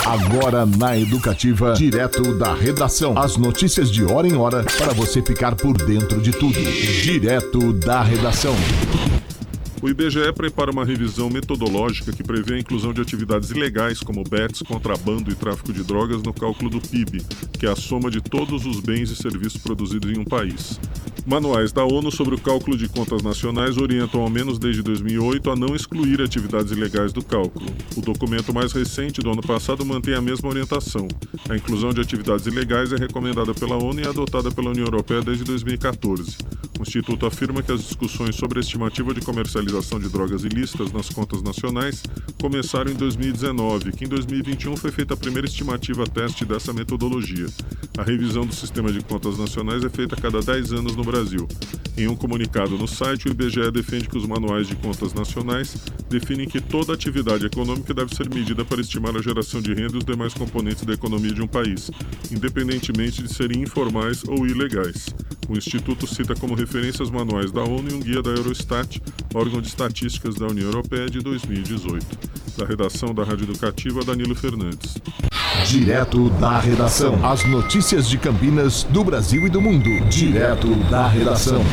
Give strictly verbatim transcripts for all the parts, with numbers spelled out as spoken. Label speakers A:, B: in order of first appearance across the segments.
A: Agora na Educativa, direto da redação. As notícias de hora em hora para você ficar por dentro de tudo. Direto da redação.
B: O I B G E prepara uma revisão metodológica que prevê a inclusão de atividades ilegais como bets, contrabando e tráfico de drogas no cálculo do P I B, que é a soma de todos os bens e serviços produzidos em um país. Manuais da ONU sobre o cálculo de contas nacionais orientam ao menos desde dois mil e oito a não excluir atividades ilegais do cálculo. O documento mais recente do ano passado mantém a mesma orientação. A inclusão de atividades ilegais é recomendada pela ONU e adotada pela União Europeia desde dois mil e catorze. O Instituto afirma que as discussões sobre a estimativa de comercialização de drogas ilícitas nas contas nacionais começaram em dois mil e dezenove, que em dois mil e vinte e um foi feita a primeira estimativa teste dessa metodologia. A revisão do sistema de contas nacionais é feita a cada dez anos no Brasil. Em um comunicado no site, o I B G E defende que os manuais de contas nacionais definem que toda atividade econômica deve ser medida para estimar a geração de renda e os demais componentes da economia de um país, independentemente de serem informais ou ilegais. O Instituto cita como referência os manuais da ONU e um guia da Eurostat, órgão de estatísticas da União Europeia, de dois mil e dezoito. Da redação da Rádio Educativa, Danilo Fernandes.
A: Direto da redação. As notícias de Campinas, do Brasil e do mundo. Direto da redação.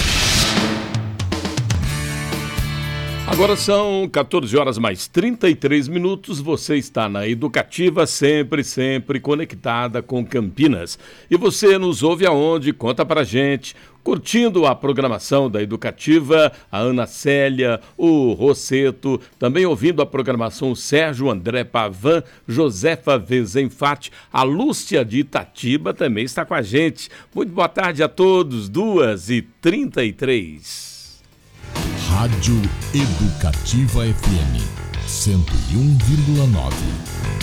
C: Agora são quatorze horas mais trinta e três minutos. Você está na Educativa, sempre, sempre conectada com Campinas. E você nos ouve aonde? Conta pra gente. Curtindo a programação da Educativa, a Ana Célia, o Rosseto, também ouvindo a programação Sérgio André Pavan, Josefa Vezenfati, a Lúcia de Itatiba também está com a gente. Muito boa tarde a todos, duas e trinta e três.
D: Rádio Educativa F M cento e um vírgula nove.